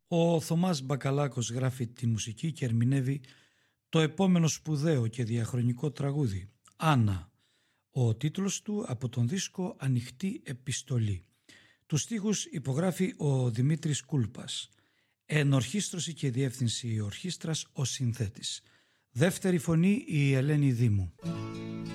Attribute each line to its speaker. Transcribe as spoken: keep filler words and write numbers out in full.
Speaker 1: Ο Θωμάς Μπακαλάκος γράφει τη μουσική και ερμηνεύει το επόμενο σπουδαίο και διαχρονικό τραγούδι, «Άννα», ο τίτλος του από τον δίσκο «Ανοιχτή επιστολή». Τους στίχους υπογράφει ο Δημήτρης Κούλπας. Ενορχήστρωση και διεύθυνση ορχήστρας ο συνθέτης. Δεύτερη φωνή η Ελένη Δήμου.